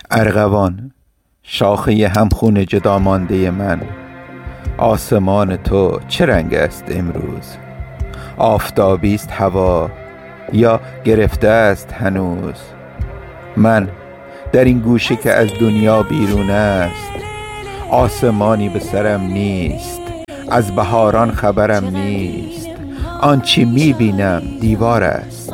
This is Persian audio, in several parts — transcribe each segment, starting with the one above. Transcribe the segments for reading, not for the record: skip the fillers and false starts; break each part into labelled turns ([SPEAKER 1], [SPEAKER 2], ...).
[SPEAKER 1] ارغوان، شاخه همخون جدا مانده من، آسمان تو چه رنگ است امروز؟ آفتابی است هوا یا گرفته است هنوز؟ من در این گوشه که از دنیا بیرون است، آسمانی به سرم نیست، از بهاران خبرم نیست، آنچه میبینم دیوار است.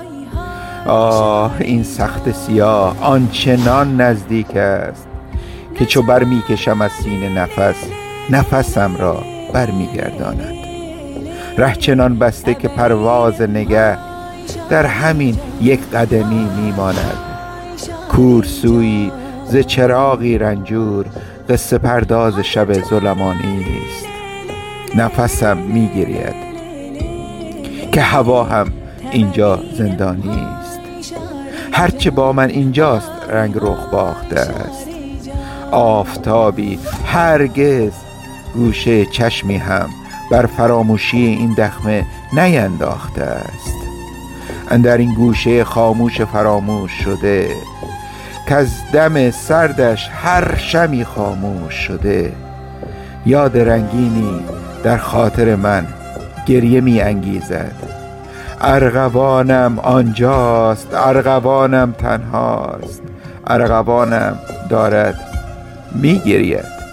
[SPEAKER 1] آه این سخت سیاه آنچنان نزدیک است که چو بر میکشم از سینه نفسم را بر میگرداند. ره چنان بسته که پرواز نگه در همین یک قدمی میماند. کورسویی ز چراغی رنجور قصه پرداز شب ظلمانی است. نفسم میگرید که هوا هم اینجا زندانی است. هرچه با من اینجاست رنگ رخ باخته است. آفتابی هرگز گوشه چشمی هم بر فراموشی این دخمه نینداخته است. اندر این گوشه خاموش فراموش شده که از دم سردش هر شمی خاموش شده، یاد رنگینی در خاطر من گریه می انگیزد. ارغوانم آنجاست، ارغوانم تنهاست، ارغوانم دارد می گرید.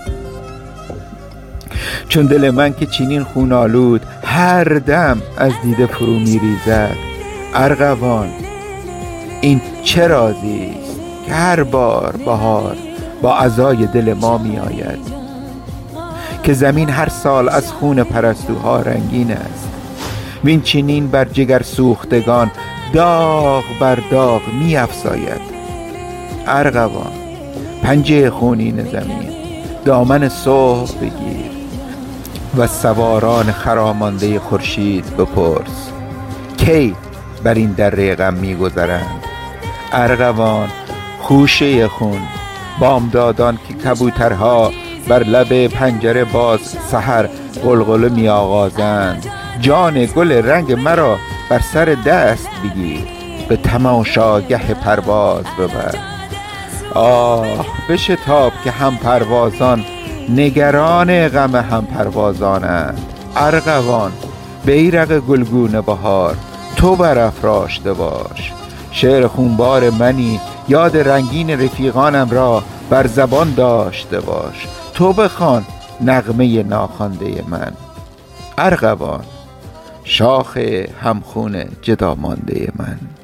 [SPEAKER 1] چون دل من که چنین خون آلود هر دم از دیده فرو می ریزد. ارغوان این چه رازی است که هر بار بهار با عزای دل ما می آید؟ که زمین هر سال از خون پرستوها رنگین است، وین چنین بر جگر سوختگان داغ بر داغ می افزاید. ارغوان پنجه خونین زمین دامن صبح بگیر و سواران خرامانده خورشید بپرس کی بر این دره غم می گذرند. ارغوان خوشه خون بامدادان که کبوترها بر لب پنجره باز سحر غلغله می آغازند. جان گل رنگ مرا بر سر دست بگیر، به تماشاگه پرواز ببر. آه بشتاب که هم پروازان نگران غم هم پروازانند. ارغوان بیرق گلگون بهار تو برافراشته باش. شعر خونبار منی، یاد رنگین رفیقانم را بر زبان داشته باش. تو بخوان نغمه ناخوانده من. ارغوان شاخ همخون جدا مانده من.